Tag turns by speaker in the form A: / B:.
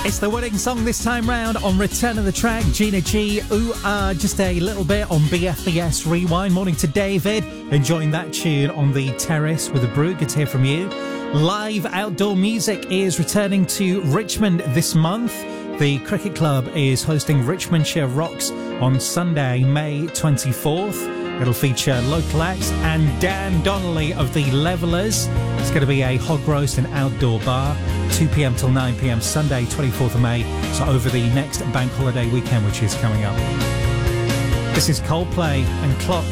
A: It's the winning song this time round on Return of the Track. Gina G, just a little bit on BFBS Rewind. Morning to David, enjoying that tune on the terrace with a brew. Good to hear from you. Live outdoor music is returning to Richmond this month. The Cricket Club is hosting Richmondshire Rocks on Sunday, May 24th. It'll feature local acts and Dan Donnelly of the Levellers. It's going to be a hog roast and outdoor bar, 2 p.m. till 9 p.m. Sunday, 24th of May. So over the next bank holiday weekend, which is coming up. This is Coldplay and Clock.